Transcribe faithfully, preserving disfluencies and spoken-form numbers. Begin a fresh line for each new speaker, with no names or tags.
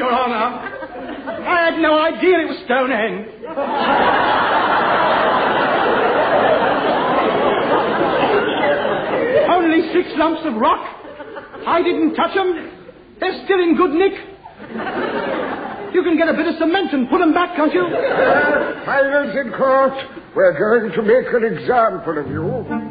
Your Honor. I had no idea it was Stonehenge. Only six lumps of rock. I didn't touch them. They're still in good nick. You can get a bit of cement and put them back, can't you?
Uh, silence in court. We're going to make an example of you.